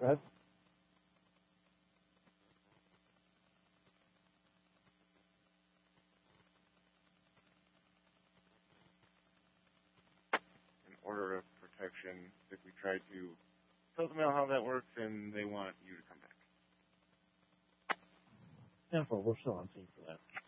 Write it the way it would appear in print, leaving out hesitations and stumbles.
Go ahead. An order of protection, if we try to tell the mail how that works, and they want you to come back. And we're still on scene for that.